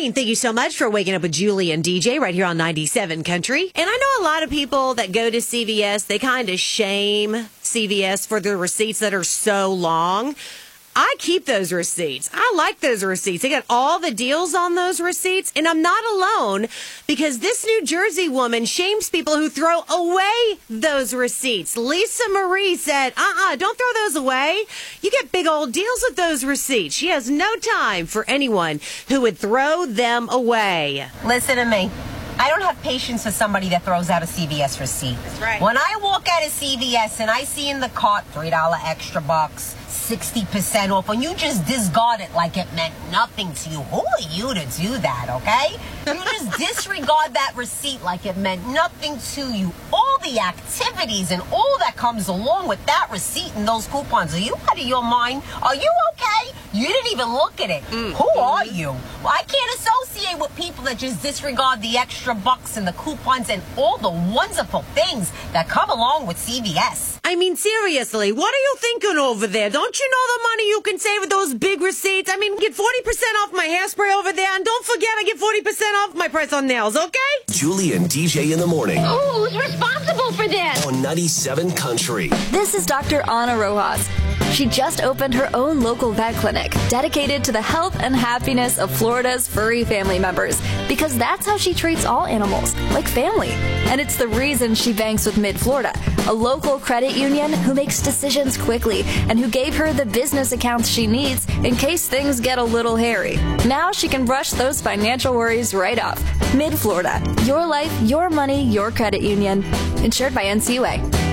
morning. Thank you so much for waking up with Julie and DJ right here on 97 Country. And I know a lot of people that go to CVS, they kind of shame CVS for their receipts that are so long. I keep those receipts. I like those receipts. They got all the deals on those receipts, and I'm not alone because this New Jersey woman shames people who throw away those receipts. Lisa Marie said, don't throw those away. You get big old deals with those receipts. She has no time for anyone who would throw them away. Listen to me. I don't have patience for somebody that throws out a CVS receipt. That's right. When I walk out of CVS and I see in the cart $3 extra bucks, 60% off, and you just discard it like it meant nothing to you. Who are you to do that, okay? You just disregard that receipt like it meant nothing to you. All the activities and all that comes along with that receipt and those coupons. Are you out of your mind? Are you okay? You didn't even look at it. Who are you? Well, I can't associate with people that just disregard the extra bucks and the coupons and all the wonderful things that come along with CVS. I mean, seriously, what are you thinking over there? Don't you know the money you can save with those big receipts? I mean, get 40% off my hairspray over there, and don't forget I get 40% off my price on nails, okay? Julie and DJ in the morning. Who's responsible for this? On 97 Country. This is Dr. Ana Rojas. She just opened her own local vet clinic dedicated to the health and happiness of Florida's furry family members because that's how she treats all animals, like family. And it's the reason she banks with Mid-Florida, a local credit union who makes decisions quickly and who gave her the business accounts she needs in case things get a little hairy. Now she can brush those financial worries right off. Mid-Florida, your life, your money, your credit union. Insured by NCUA.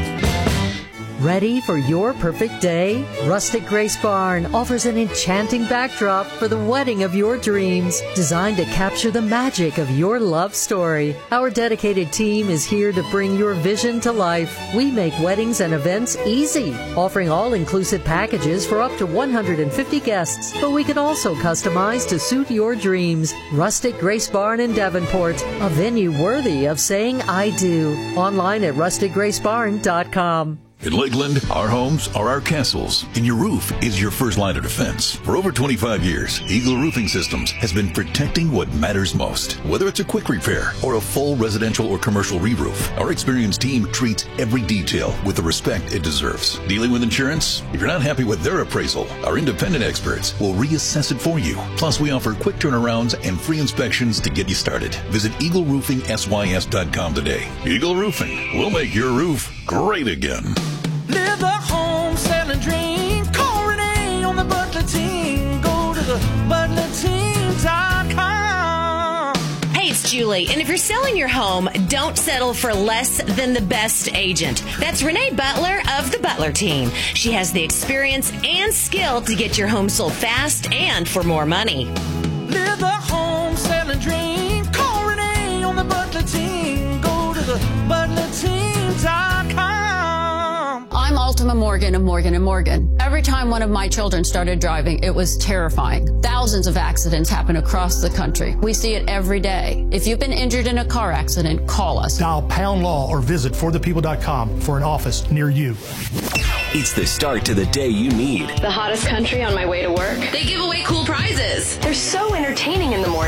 Ready for your perfect day? Rustic Grace Barn offers an enchanting backdrop for the wedding of your dreams, designed to capture the magic of your love story. Our dedicated team is here to bring your vision to life. We make weddings and events easy, offering all-inclusive packages for up to 150 guests, but we can also customize to suit your dreams. Rustic Grace Barn in Devonport, a venue worthy of saying I do. Online at rusticgracebarn.com. In Lakeland, our homes are our castles, and your roof is your first line of defense. For over 25 years, Eagle Roofing Systems has been protecting what matters most. Whether it's a quick repair or a full residential or commercial re-roof, our experienced team treats every detail with the respect it deserves. Dealing with insurance? If you're not happy with their appraisal, our independent experts will reassess it for you. Plus, we offer quick turnarounds and free inspections to get you started. Visit EagleRoofingSYS.com today. Eagle Roofing will make your roof great again. Live the home selling dream. Call Renee on the Butler team. Go to the ButlerTeam.com. Hey, it's Julie, and if you're selling your home, don't settle for less than the best agent. That's Renee Butler of the Butler Team. She has the experience and skill to get your home sold fast and for more money. Live the home selling dream. Call Renee on the Butler team. Go to the ButlerTeam.com. I'm Ultima Morgan of Morgan & Morgan. Every time one of my children started driving, it was terrifying. Thousands of accidents happen across the country. We see it every day. If you've been injured in a car accident, call us. Dial Pound Law or visit forthepeople.com for an office near you. It's the start to the day you need. The hottest country on my way to work. They give away cool prizes. They're so entertaining in the morning.